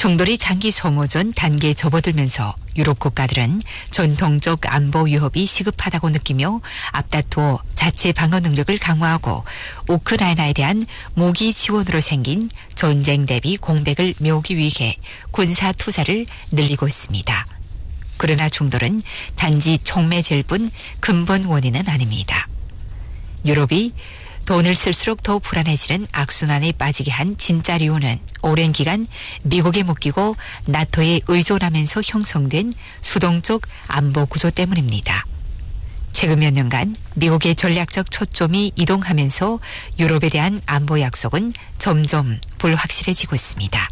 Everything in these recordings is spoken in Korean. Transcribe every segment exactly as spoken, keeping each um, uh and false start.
충돌이 장기 소모전 단계에 접어들면서 유럽 국가들은 전통적 안보 위협이 시급하다고 느끼며 앞다투어 자체 방어 능력을 강화하고 우크라이나에 대한 무기 지원으로 생긴 전쟁 대비 공백을 메우기 위해 군사 투자를 늘리고 있습니다. 그러나 충돌은 단지 촉매질 뿐 근본 원인은 아닙니다. 유럽이 돈을 쓸수록 더 불안해지는 악순환에 빠지게 한 진짜 이유는 오랜 기간 미국에 묶이고 나토에 의존하면서 형성된 수동적 안보 구조 때문입니다. 최근 몇 년간 미국의 전략적 초점이 이동하면서 유럽에 대한 안보 약속은 점점 불확실해지고 있습니다.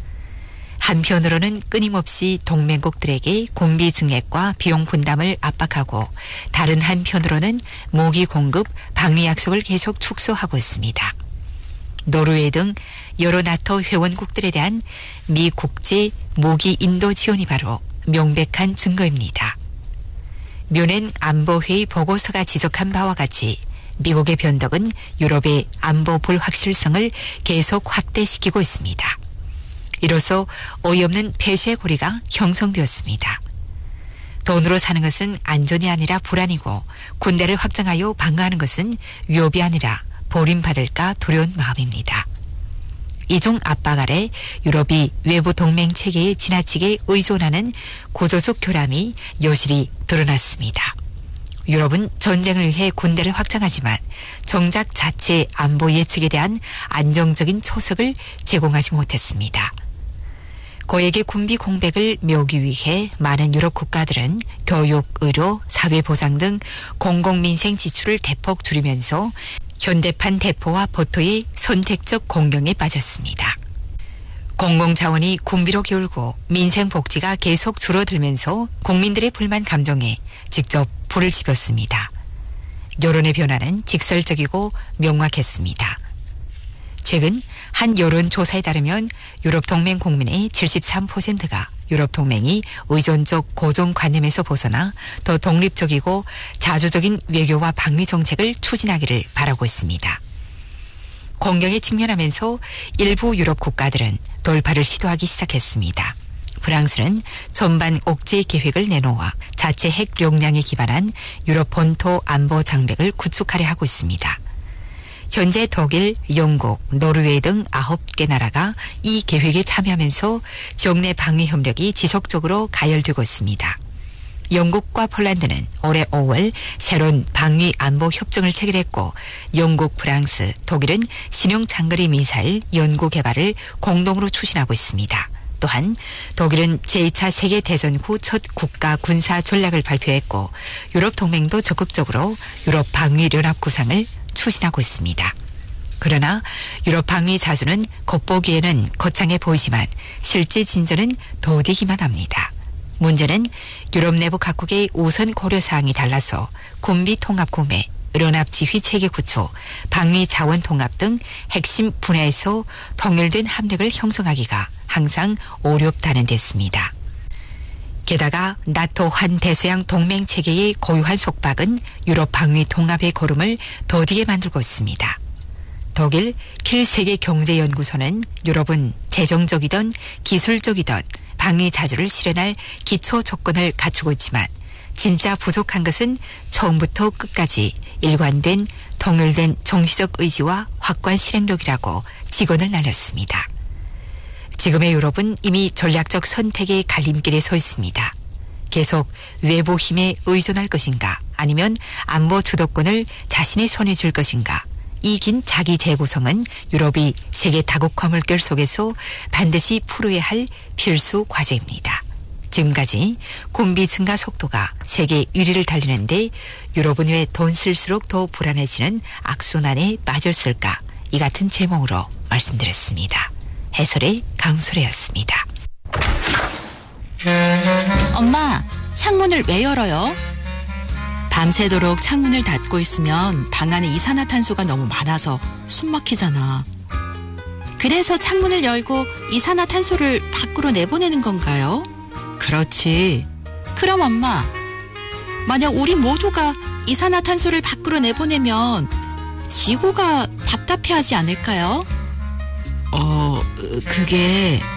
한편으로는 끊임없이 동맹국들에게 군비 증액과 비용 분담을 압박하고 다른 한편으로는 무기 공급, 방위 약속을 계속 축소하고 있습니다. 노르웨이 등 여러 나토 회원국들에 대한 미 국제 무기 인도 지원이 바로 명백한 증거입니다. 뮌헨 안보회의 보고서가 지적한 바와 같이 미국의 변덕은 유럽의 안보 불확실성을 계속 확대시키고 있습니다. 이로써 어이없는 폐쇄 고리가 형성되었습니다. 돈으로 사는 것은 안전이 아니라 불안이고 군대를 확장하여 방어하는 것은 위협이 아니라 버림받을까 두려운 마음입니다. 이중 압박 아래 유럽이 외부 동맹 체계에 지나치게 의존하는 구조적 교람이 여실히 드러났습니다. 유럽은 전쟁을 위해 군대를 확장하지만 정작 자체 안보 예측에 대한 안정적인 초석을 제공하지 못했습니다. 고액의 군비 공백을 메우기 위해 많은 유럽 국가들은 교육, 의료, 사회보장 등 공공민생 지출을 대폭 줄이면서 현대판 대포와 보토의 선택적 공경에 빠졌습니다. 공공자원이 군비로 기울고 민생복지가 계속 줄어들면서 국민들의 불만 감정에 직접 불을 지폈습니다. 여론의 변화는 직설적이고 명확했습니다. 최근 한 여론조사에 따르면 유럽 동맹 국민의 칠십삼 퍼센트가 유럽 동맹이 의존적 고정관념에서 벗어나 더 독립적이고 자주적인 외교와 방위 정책을 추진하기를 바라고 있습니다. 공경에 직면하면서 일부 유럽 국가들은 돌파를 시도하기 시작했습니다. 프랑스는 전반 억제 계획을 내놓아 자체 핵 역량에 기반한 유럽 본토 안보 장벽을 구축하려 하고 있습니다. 현재 독일, 영국, 노르웨이 등 아홉 개 나라가 이 계획에 참여하면서 지역 내 방위 협력이 지속적으로 가열되고 있습니다. 영국과 폴란드는 올해 오월 새로운 방위 안보 협정을 체결했고 영국, 프랑스, 독일은 신형 장거리 미사일 연구 개발을 공동으로 추진하고 있습니다. 또한 독일은 제이 차 세계대전 후 첫 국가 군사 전략을 발표했고 유럽 동맹도 적극적으로 유럽 방위 연합 구상을 추진하고 있습니다. 그러나 유럽 방위 자주는 겉보기에는 거창해 보이지만 실제 진전은 더디기만 합니다. 문제는 유럽 내부 각국의 우선 고려사항이 달라서 군비 통합 구매, 연합 지휘 체계 구축, 방위 자원 통합 등 핵심 분야에서 통일된 합력을 형성하기가 항상 어렵다는 데습니다. 게다가 나토 환대서양 동맹 체계의 고유한 속박은 유럽 방위 통합의 걸음을 더디게 만들고 있습니다. 독일 킬 세계경제연구소는 유럽은 재정적이든 기술적이든 방위 자주를 실현할 기초 조건을 갖추고 있지만 진짜 부족한 것은 처음부터 끝까지 일관된 통일된 정치적 의지와 확고한 실행력이라고 직언을 날렸습니다. 지금의 유럽은 이미 전략적 선택의 갈림길에 서 있습니다. 계속 외부 힘에 의존할 것인가 아니면 안보 주도권을 자신의 손에 줄 것인가 이 긴 자기 재구성은 유럽이 세계 다국화 물결 속에서 반드시 풀어야 할 필수 과제입니다. 지금까지 군비 증가 속도가 세계 일 위를 달리는데 유럽은 왜 돈 쓸수록 더 불안해지는 악순환에 빠졌을까 이 같은 제목으로 말씀드렸습니다. 해설의 강수래였습니다. 엄마, 창문을 왜 열어요? 밤새도록 창문을 닫고 있으면 방 안에 이산화탄소가 너무 많아서 숨 막히잖아. 그래서 창문을 열고 이산화탄소를 밖으로 내보내는 건가요? 그렇지. 그럼 엄마, 만약 우리 모두가 이산화탄소를 밖으로 내보내면 지구가 답답해하지 않을까요? 어, 그게